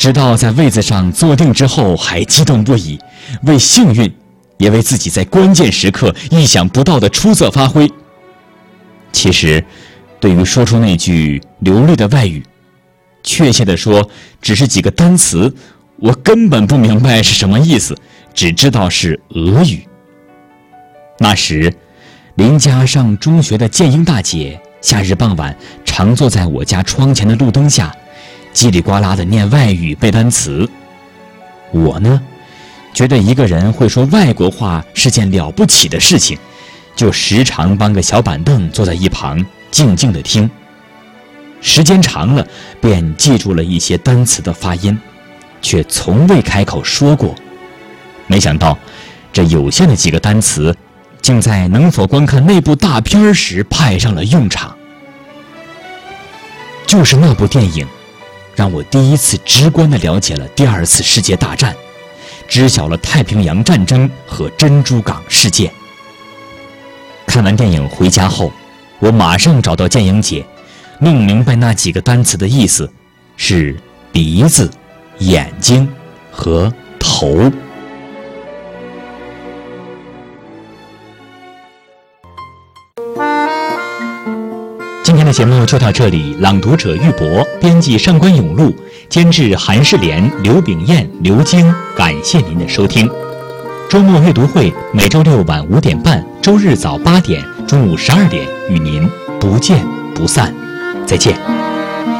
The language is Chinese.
直到在位子上坐定之后还激动不已，为幸运，也为自己在关键时刻意想不到的出色发挥。其实，对于说出那句流利的外语，确切地说，只是几个单词，我根本不明白是什么意思，只知道是俄语。那时，邻家上中学的建英大姐，夏日傍晚常坐在我家窗前的路灯下，叽里呱啦地念外语背单词。我呢，觉得一个人会说外国话是件了不起的事情，就时常搬个小板凳坐在一旁，静静地听。时间长了，便记住了一些单词的发音，却从未开口说过。没想到，这有限的几个单词，竟在能否观看那部大片时派上了用场。就是那部电影，让我第一次直观地了解了第二次世界大战，知晓了太平洋战争和珍珠港事件。看完电影回家后，我马上找到建英姐，弄明白那几个单词的意思是鼻子、眼睛和头。今天的节目就到这里，朗读者玉博，编辑上官永路，监制韩世莲、刘炳燕、刘晶。感谢您的收听。周末阅读会每周六晚5点半，周日早8点，中午12点，与您不见不散。再见。